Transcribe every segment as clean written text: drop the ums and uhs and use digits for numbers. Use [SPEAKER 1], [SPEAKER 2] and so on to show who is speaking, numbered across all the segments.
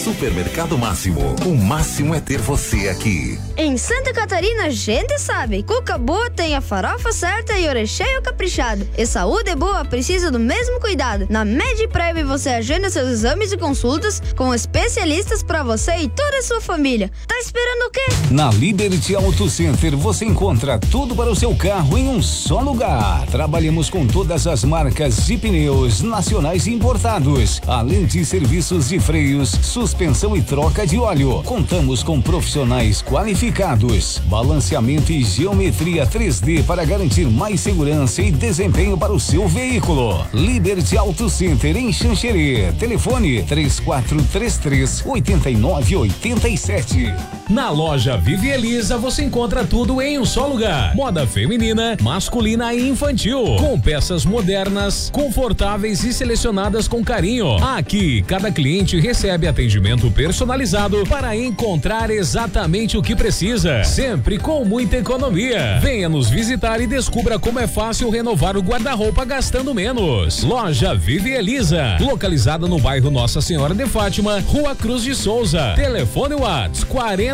[SPEAKER 1] Supermercado Máximo. O máximo é ter você aqui.
[SPEAKER 2] Em Santa Catarina, a gente sabe. Cuca boa tem a farofa certa e o recheio caprichado. E saúde boa precisa do mesmo cuidado. Na Medprev você agenda seus exames e consultas com especialistas para você e toda a sua família. Tá esperando o quê?
[SPEAKER 3] Na Liberty Auto Center você encontra tudo para o seu carro em um só lugar. Trabalhamos com todas as marcas de pneus nacionais e importados, além de serviços de freios, suspensão e troca de óleo. Contamos com profissionais qualificados, balanceamento e geometria 3D para garantir mais segurança e desempenho para o seu veículo. Liberty Auto Center em Xanxerê. Telefone 3433-8987.
[SPEAKER 4] Na loja Vivi Elisa você encontra tudo em um só lugar. Moda feminina, masculina e infantil, com peças modernas, confortáveis e selecionadas com carinho. Aqui, cada cliente recebe atendimento personalizado para encontrar exatamente o que precisa, sempre com muita economia. Venha nos visitar e descubra como é fácil renovar o guarda-roupa gastando menos. Loja Vivi Elisa, localizada no bairro Nossa Senhora de Fátima, Rua Cruz de Souza. Telefone WhatsApp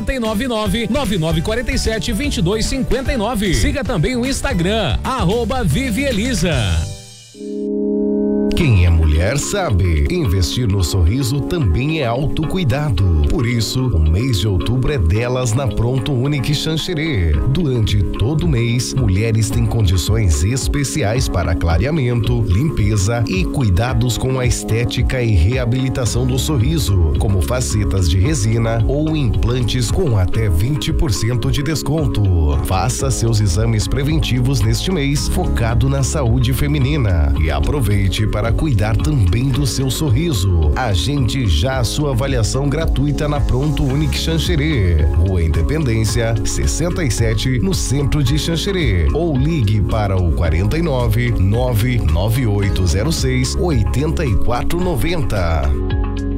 [SPEAKER 4] 499-9947-2259. Siga também o Instagram, @Vivi Elisa.
[SPEAKER 5] Quem é mulher sabe, investir no sorriso também é autocuidado. Por isso, o mês de outubro é delas na Pronto Unique Xanxerê. Durante todo o mês, mulheres têm condições especiais para clareamento, limpeza e cuidados com a estética e reabilitação do sorriso, como facetas de resina ou implantes com até 20% de desconto. Faça seus exames preventivos neste mês, focado na saúde feminina, e aproveite para cuidar também do seu sorriso. Agende já a sua avaliação gratuita na Pronto Unique Xanxerê, Rua Independência 67, no centro de Xanxerê, ou ligue para o 49-99806-8490.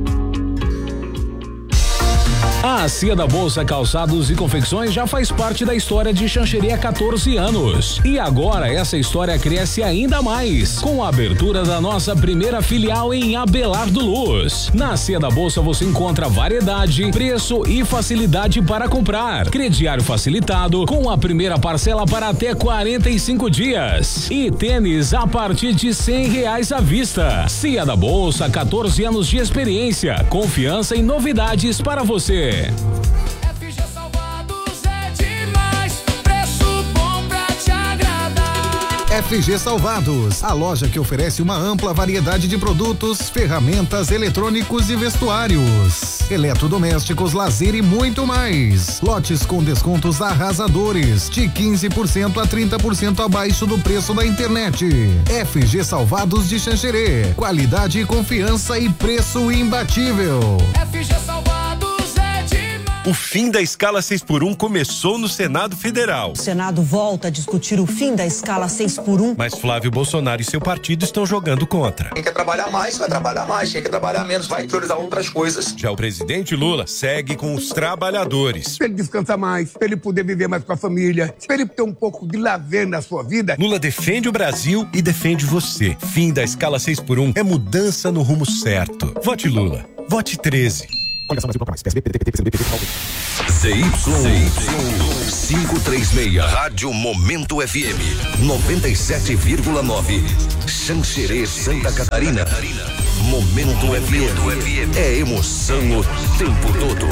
[SPEAKER 4] A Cia da Bolsa Calçados e Confecções já faz parte da história de Xanxerê há 14 anos. E agora essa história cresce ainda mais, com a abertura da nossa primeira filial em Abelardo Luz. Na Cia da Bolsa você encontra variedade, preço e facilidade para comprar. Crediário facilitado, com a primeira parcela para até 45 dias. E tênis a partir de R$100 à vista. Cia da Bolsa, 14 anos de experiência, confiança e novidades para você.
[SPEAKER 6] FG Salvados é demais, preço bom pra te agradar.
[SPEAKER 7] FG Salvados, a loja que oferece uma ampla variedade de produtos, ferramentas, eletrônicos e vestuários, eletrodomésticos, lazer e muito mais. Lotes com descontos arrasadores, de 15% a 30% abaixo do preço da internet. FG Salvados de Xanxerê, qualidade, confiança e preço imbatível.
[SPEAKER 6] FG Salvados.
[SPEAKER 8] O fim da escala 6x1 começou no Senado Federal.
[SPEAKER 9] O Senado volta a discutir o fim da escala 6x1.
[SPEAKER 8] Mas Flávio Bolsonaro e seu partido estão jogando contra.
[SPEAKER 10] Quem quer trabalhar mais, vai trabalhar mais. Quem quer trabalhar menos, vai priorizar outras coisas.
[SPEAKER 8] Já o presidente Lula segue com os trabalhadores.
[SPEAKER 11] Pra ele descansar mais, pra ele poder viver mais com a família, pra ele ter um pouco de lazer na sua vida.
[SPEAKER 8] Lula defende o Brasil e defende você. Fim da escala 6x1 é mudança no rumo certo. Vote Lula. Vote 13.
[SPEAKER 1] Coligação Brasil Popular, PSB, PDT, PCB, ZY536, Rádio Momento FM, 97,9, Xanxerê, Santa Catarina. Momento FM, é emoção o tempo todo.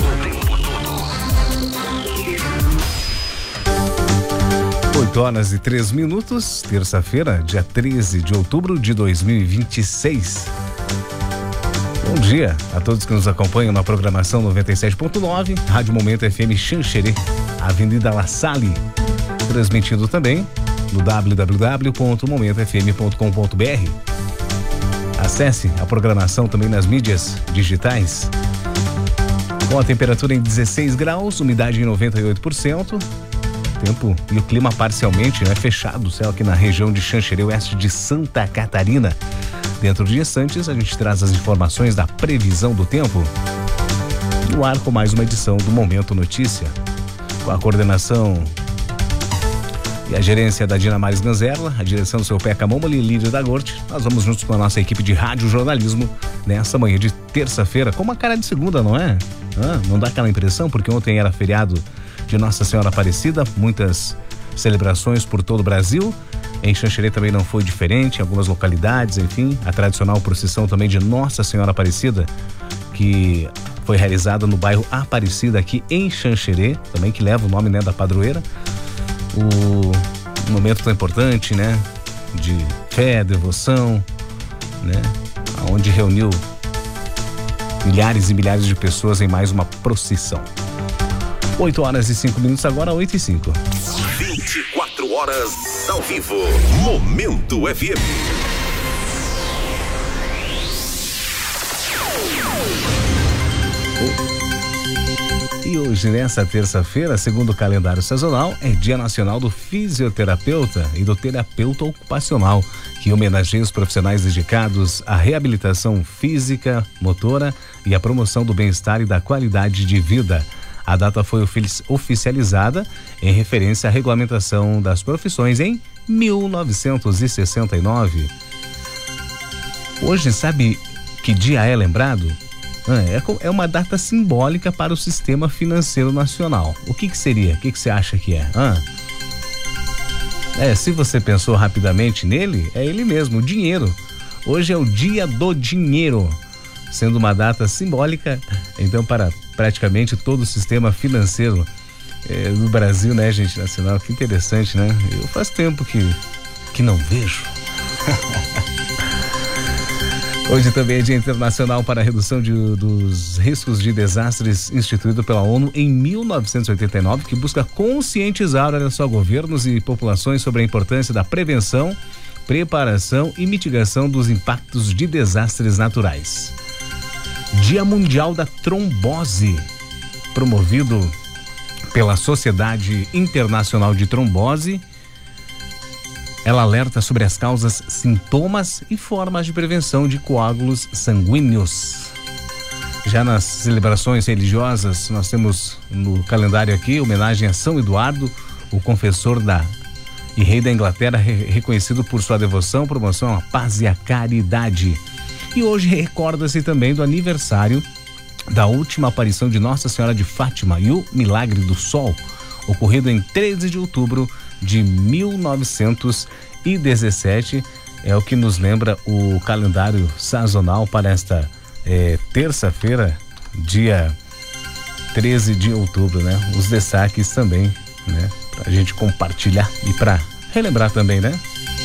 [SPEAKER 12] 8h03, terça-feira, dia 13 de outubro de 2026. Bom dia a todos que nos acompanham na programação 97.9, Rádio Momento FM Xanxerê, Avenida La Salle, transmitindo também no www.momentofm.com.br. Acesse a programação também nas mídias digitais. Com a temperatura em 16 graus, umidade em 98%, tempo e o clima parcialmente fechado, o céu aqui na região de Xanxerê, oeste de Santa Catarina. Dentro de instantes, a gente traz as informações da previsão do tempo. No ar com mais uma edição do Momento Notícia. Com a coordenação e a gerência da Dinamares Ganzerla, a direção do seu Peca Momoli e Lídia da Gorte, nós vamos juntos com a nossa equipe de rádio jornalismo nessa manhã de terça-feira, com uma cara de segunda, não é? Não dá aquela impressão? Porque ontem era feriado de Nossa Senhora Aparecida, muitas celebrações por todo o Brasil. Em Xanxerê também não foi diferente, em algumas localidades, enfim, a tradicional procissão também de Nossa Senhora Aparecida, que foi realizada no bairro Aparecida aqui em Xanxerê, também que leva o nome, né, da padroeira. Um momento tão importante, né, de fé, devoção, né, onde reuniu milhares e milhares de pessoas em mais uma procissão. 8h05 agora, 8h05.
[SPEAKER 1] 24 horas ao vivo. Momento FM.
[SPEAKER 12] E hoje, nessa terça-feira, segundo o calendário sazonal, é Dia Nacional do Fisioterapeuta e do Terapeuta Ocupacional, que homenageia os profissionais dedicados à reabilitação física, motora e à promoção do bem-estar e da qualidade de vida. A data foi oficializada em referência à regulamentação das profissões em 1969. Hoje, sabe que dia é lembrado? É uma data simbólica para o sistema financeiro nacional. O que seria? O que você acha que é? Se você pensou rapidamente nele, é ele mesmo, o dinheiro. Hoje é o Dia do Dinheiro, sendo uma data simbólica, então, para praticamente todo o sistema financeiro do Brasil, né, gente, nacional. Que interessante, né? Eu faz tempo que não vejo. Hoje também é Dia Internacional para a Redução dos Riscos de Desastres, instituído pela ONU em 1989, que busca conscientizar, olha só, governos e populações sobre a importância da prevenção, preparação e mitigação dos impactos de desastres naturais. Dia Mundial da Trombose, promovido pela Sociedade Internacional de Trombose. Ela alerta sobre as causas, sintomas e formas de prevenção de coágulos sanguíneos. Já nas celebrações religiosas, nós temos no calendário aqui homenagem a São Eduardo, o confessor e rei da Inglaterra, reconhecido por sua devoção, promoção à paz e à caridade. E hoje recorda-se também do aniversário da última aparição de Nossa Senhora de Fátima e o Milagre do Sol, ocorrido em 13 de outubro de 1917, é o que nos lembra o calendário sazonal para esta terça-feira, dia 13 de outubro, né? Os destaques também, né? Pra gente compartilhar e pra relembrar também, né?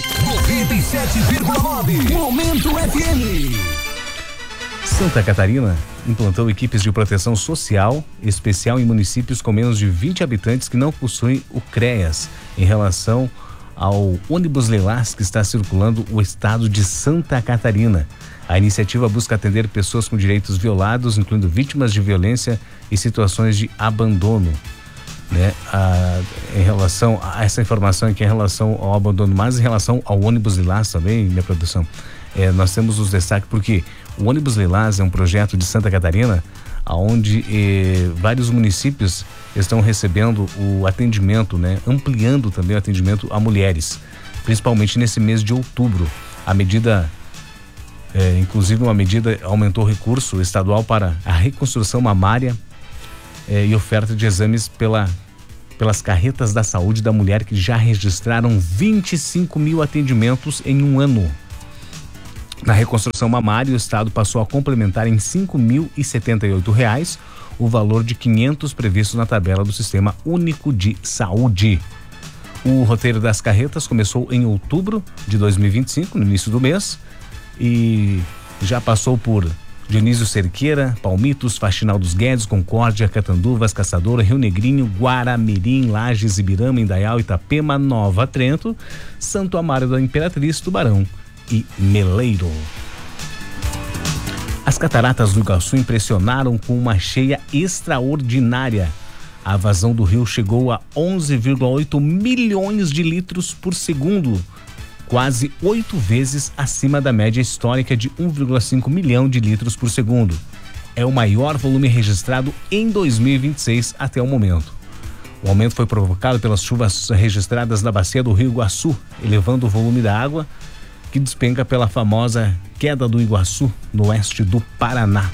[SPEAKER 1] 97,9 Momento FM.
[SPEAKER 12] Santa Catarina implantou equipes de proteção social especial em municípios com menos de 20 habitantes que não possuem o CREAS, em relação ao ônibus lilás que está circulando o estado de Santa Catarina. A iniciativa busca atender pessoas com direitos violados, incluindo vítimas de violência e situações de abandono, né? Em relação a essa informação aqui, em relação ao abandono, mas em relação ao ônibus lilás também, minha produção, nós temos os destaques porque o ônibus lilás é um projeto de Santa Catarina, onde vários municípios estão recebendo o atendimento, né? Ampliando também o atendimento a mulheres, principalmente nesse mês de outubro. A medida, inclusive uma medida, aumentou o recurso estadual para a reconstrução mamária e oferta de exames pelas carretas da saúde da mulher, que já registraram 25 mil atendimentos em um ano. Na reconstrução mamária, o estado passou a complementar em R$ 5.078 o valor de 500 previstos na tabela do Sistema Único de Saúde. O roteiro das carretas começou em outubro de 2025, no início do mês, e já passou por Dionísio Cerqueira, Palmitos, Faxinal dos Guedes, Concórdia, Catanduvas, Caçadora, Rio Negrinho, Guaramirim, Lages, Ibirama, Indaial, Itapema, Nova Trento, Santo Amaro da Imperatriz, Tubarão e Meleiro. As cataratas do Iguaçu impressionaram com uma cheia extraordinária. A vazão do rio chegou a 11,8 milhões de litros por segundo, quase 8 vezes acima da média histórica de 1,5 milhão de litros por segundo. É o maior volume registrado em 2026 até o momento. O aumento foi provocado pelas chuvas registradas na bacia do Rio Iguaçu, elevando o volume da água que despenca pela famosa queda do Iguaçu, no oeste do Paraná.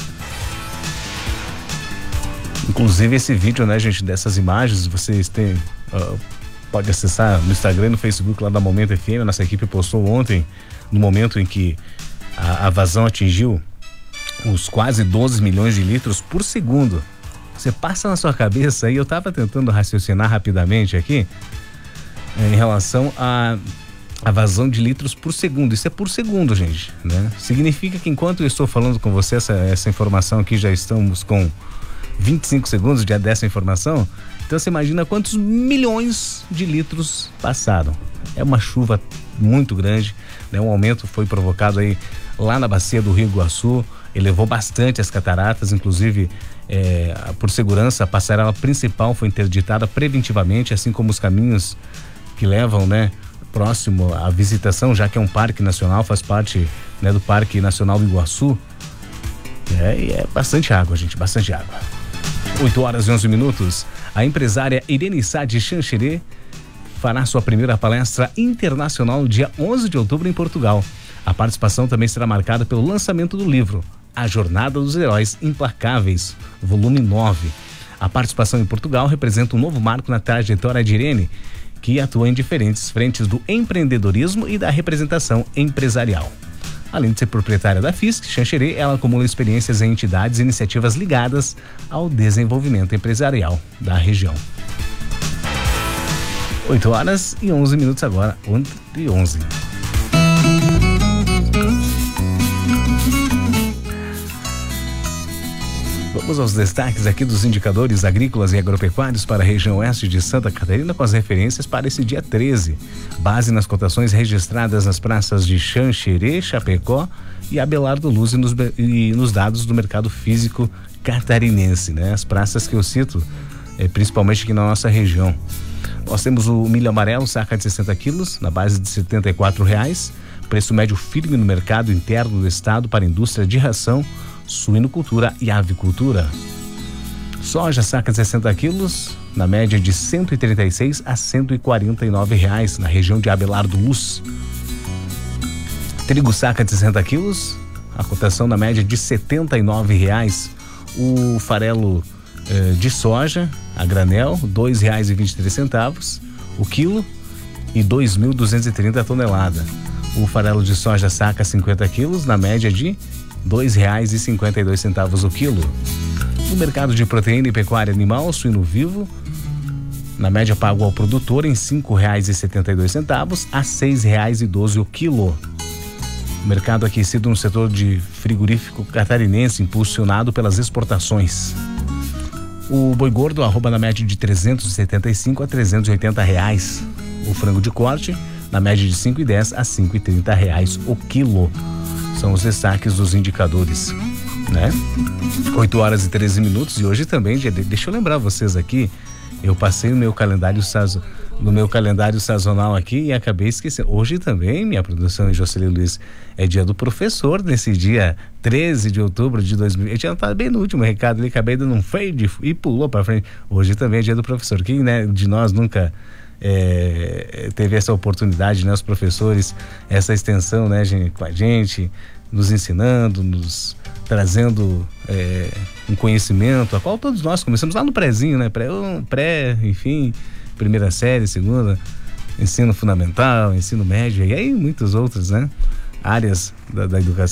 [SPEAKER 12] Inclusive esse vídeo, né, gente, dessas imagens, vocês têm, pode acessar no Instagram e no Facebook lá da Momento FM. A nossa equipe postou ontem, no momento em que a vazão atingiu os quase 12 milhões de litros por segundo. Você passa na sua cabeça aí, eu estava tentando raciocinar rapidamente aqui, em relação a vazão de litros por segundo. Isso é por segundo, gente, né? Significa que enquanto eu estou falando com você essa informação aqui, já estamos com 25 segundos dessa informação. Então você imagina quantos milhões de litros passaram. É uma chuva muito grande, né? Um aumento foi provocado aí lá na bacia do Rio Iguaçu, elevou bastante as cataratas, inclusive por segurança a passarela principal foi interditada preventivamente, assim como os caminhos que levam, né, próximo à visitação, já que é um parque nacional, faz parte, né, do Parque Nacional do Iguaçu. E é bastante água, gente, bastante água. 8h11. A empresária Irene Sá de Xanxerê fará sua primeira palestra internacional no dia 11 de outubro em Portugal. A participação também será marcada pelo lançamento do livro A Jornada dos Heróis Implacáveis, volume 9. A participação em Portugal representa um novo marco na trajetória de Irene, que atua em diferentes frentes do empreendedorismo e da representação empresarial. Além de ser proprietária da FISC Xanxerê, ela acumula experiências em entidades e iniciativas ligadas ao desenvolvimento empresarial da região. 8h11 agora, 11h11. Vamos aos destaques aqui dos indicadores agrícolas e agropecuários para a região oeste de Santa Catarina, com as referências para esse dia 13. Base nas cotações registradas nas praças de Xanxerê, Chapecó e Abelardo Luz e nos dados do mercado físico catarinense, né? As praças que eu cito, principalmente aqui na nossa região. Nós temos o milho amarelo, saca de 60 quilos, na base de R$ 74,00. Preço médio firme no mercado interno do estado para a indústria de ração, suinocultura e avicultura. Soja, saca de 60 quilos, na média de R$ 136 a R$ 149,00 na região de Abelardo Luz. Trigo, saca de 60 quilos, a cotação na média de R$ 79,00. O farelo de soja a granel, R$ 2,23 o quilo e 2.230 a tonelada. O farelo de soja saca 50 quilos, na média de R$ 2,52 o quilo. No mercado de proteína e pecuária animal, suíno vivo, na média pago ao produtor em R$ 5,72 a R$ 6,12 o quilo. Mercado aquecido no setor de frigorífico catarinense, impulsionado pelas exportações. O boi gordo arroba na média de R$ 375 a R$ 380. O frango de corte na média de R$ 5,10 a R$ 5,30 o quilo. São os destaques dos indicadores, né? 8h13 e hoje também, deixa eu lembrar vocês aqui, eu passei no meu calendário sazonal aqui e acabei esquecendo. Hoje também, minha produção, Jocelyn Luiz, é dia do professor, nesse dia 13 de outubro de 2020. Eu já estava bem no último recado ali, acabei dando um fade e pulou para frente. Hoje também é dia do professor. Quem, né, de nós nunca teve essa oportunidade, né, os professores, essa extensão, né, com a gente, nos ensinando, nos trazendo um conhecimento, a qual todos nós começamos lá no prézinho, né, enfim, primeira série, segunda, ensino fundamental, ensino médio, e aí muitas outras, né, áreas da educação.